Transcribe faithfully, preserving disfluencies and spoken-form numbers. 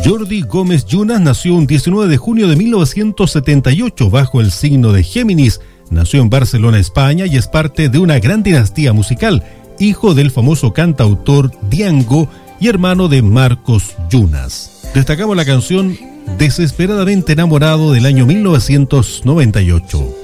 Jordi Gómez Yunas nació un diecinueve de junio de mil novecientos setenta y ocho bajo el signo de Géminis. Nació en Barcelona, España, y es parte de una gran dinastía musical, hijo del famoso cantautor Diango y hermano de Marcos Yunas. Destacamos la canción Desesperadamente enamorado del año mil novecientos noventa y ocho.